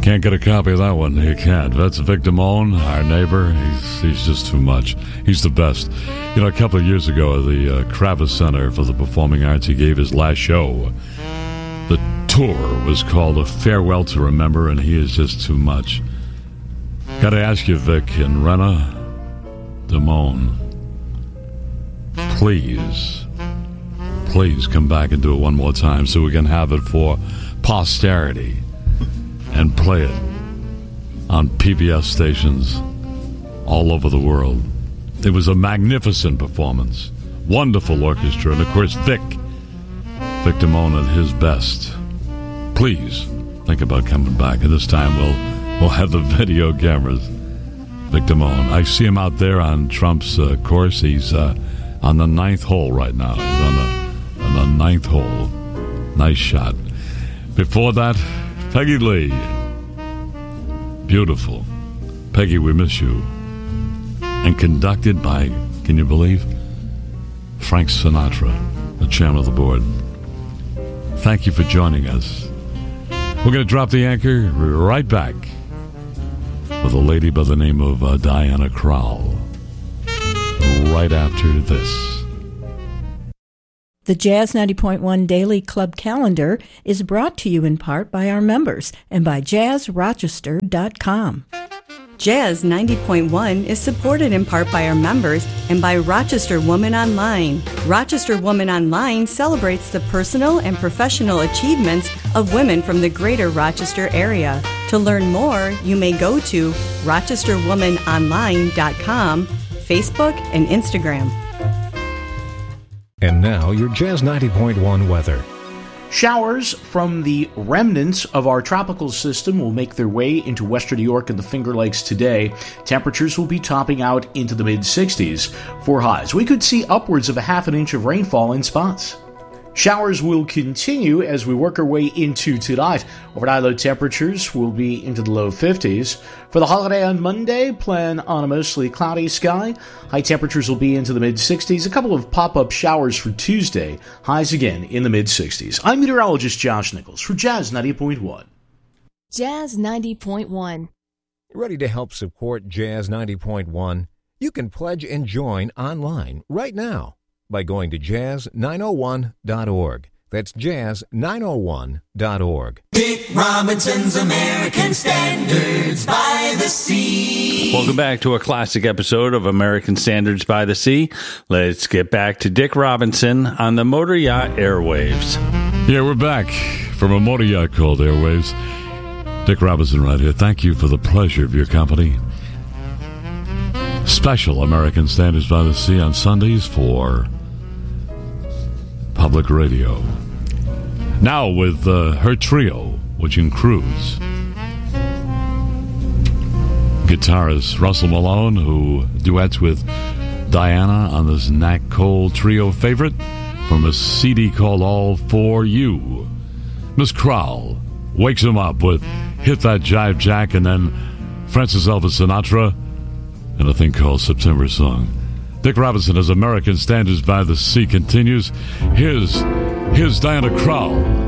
Can't get a copy of that one. You can't. That's Vic Damone, our neighbor. He's just too much. He's the best. You know, a couple of years ago at the Kravis Center for the Performing Arts, he gave his last show. The tour was called A Farewell to Remember, and he is just too much. Got to ask you, Vic and Rena Damone, please come back and do it one more time so we can have it for posterity and play it on PBS stations all over the world. It was a magnificent performance. Wonderful orchestra. And, of course, Vic Damone at his best. Please think about coming back. And this time we'll have the video cameras. Vic Damone. I see him out there on Trump's course. He's on the 9th hole right now. He's on the 9th hole. Nice shot. Before that, Peggy Lee. Beautiful. Peggy, we miss you. And conducted by, can you believe, Frank Sinatra, the chairman of the board. Thank you for joining us. We're going to drop the anchor right back with a lady by the name of Diana Krall. Right after this. The Jazz 90.1 Daily Club Calendar is brought to you in part by our members and by JazzRochester.com. Jazz 90.1 is supported in part by our members and by Rochester Woman Online. Rochester Woman Online celebrates the personal and professional achievements of women from the greater Rochester area. To learn more, you may go to RochesterWomanOnline.com, Facebook, and Instagram. And now, your Jazz 90.1 weather. Showers from the remnants of our tropical system will make their way into western New York and the Finger Lakes today. Temperatures will be topping out into the mid-60s for highs. We could see upwards of a half an inch of rainfall in spots. Showers will continue as we work our way into tonight. Overnight low temperatures will be into the low 50s. For the holiday on Monday, plan on a mostly cloudy sky. High temperatures will be into the mid-60s. A couple of pop-up showers for Tuesday. Highs again in the mid-60s. I'm meteorologist Josh Nichols for Jazz 90.1. Jazz 90.1. Ready to help support Jazz 90.1? You can pledge and join online right now by going to jazz901.org. That's jazz901.org. Dick Robinson's American Standards by the Sea. Welcome back to a classic episode of American Standards by the Sea. Let's get back to Dick Robinson on the Motor Yacht Airwaves. Yeah, we're back from a motor yacht called Airwaves. Dick Robinson right here. Thank you for the pleasure of your company. Special American Standards by the Sea on Sundays for public radio. Now with her trio, which includes guitarist Russell Malone, who duets with Diana on this Nat Cole trio favorite from a CD called All For You. Miss Krall wakes him up with Hit That Jive Jack, and then Francis Elvis Sinatra and a thing called September Song. Dick Robinson as American Standards by the Sea continues. Here's Diana Krall.